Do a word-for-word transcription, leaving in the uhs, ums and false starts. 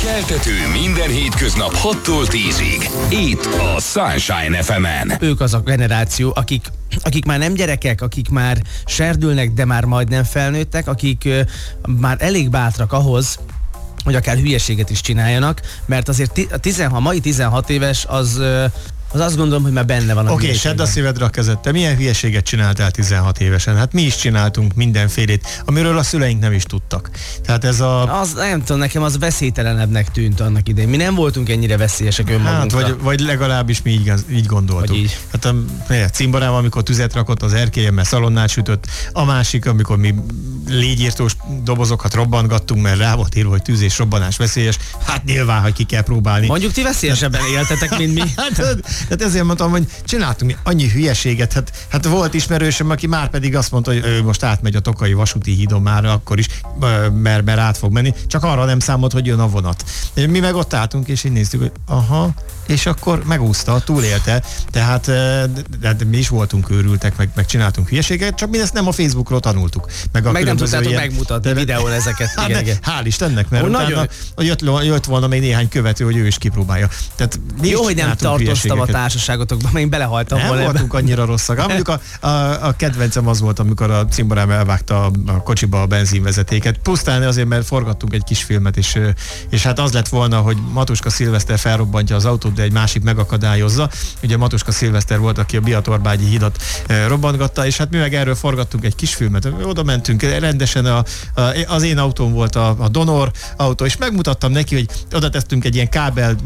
Keltető minden hétköznap hattól tízig. Itt a Sunshine ef emen. Ők az a generáció, akik, akik már nem gyerekek, akik már serdülnek, de már majdnem felnőttek, akik uh, már elég bátrak ahhoz, hogy akár hülyeséget is csináljanak, mert azért a, tizenhat, a mai tizenhat éves az... Uh, az azt gondolom, hogy már benne van a Oké, okay, sedd a szívedre a kezed. Te milyen hülyeséget csináltál tizenhat évesen? Hát mi is csináltunk mindenfélét, amiről a szüleink nem is tudtak. Tehát ez a... Az, nem tudom, nekem az veszélytelenebbnek tűnt annak idején. Mi nem voltunk ennyire veszélyesek önmagunkra. Hát, vagy, vagy legalábbis mi így, így gondoltuk. Vagy így. Hát a, a cimborával, amikor tüzet rakott az erkélyen, mert szalonnát sütött. A másik, amikor mi légyírtós dobozokat robbantgattunk, mert rá volt írva, hogy tűz és robbanás veszélyes. Hát nyilván, hogy ki kell próbálni. Mondjuk ti veszélyesebben éltetek, mint mi. Tehát ezért mondtam, hogy csináltunk mi annyi hülyeséget. Hát, hát volt ismerősöm, aki már pedig azt mondta, hogy ő most átmegy a Tokai vasúti hídon már akkor is, mert, mert át fog menni. Csak arra nem számolt, hogy jön a vonat. Mi meg ott álltunk, és így néztük, hogy aha, és akkor megúszta, túlélte. Tehát de, de mi is voltunk őrültek, meg, meg csináltunk hülyeséget, csak mi ezt nem a Facebookról tanultuk. Meg, a meg nem tudtátok ilyen... megmutatni videón ezeket. Hát igen, igen. Hál' Istennek, mert oh, utána nagyon... jött, jött volna még néhány követő, hogy ő is kipróbálja. Tehát mi jó, hogy nem tartoztam a társaságotokban, mert én belehaltam nem volna. Nem voltunk annyira rosszak. Mondjuk a, a, a kedvencem az volt, amikor a cimborám elvágta a, a kocsiba a benzinvezetéket. Pusztán azért, mert forgattunk egy kis filmet, és, és hát az lett volna, hogy Matuska Szilveszter felrobbantja az autót, de egy másik megakadályozza. Ugye Matuska Szilveszter volt, aki a Biatorbágyi hidat robbantgatta, és hát mi meg erről forgattunk egy kis filmet. Oda mentünk, rendesen a, a, az én autóm volt a, a donor autó, és megmutattam neki, hogy oda tesztünk egy ilyen kábel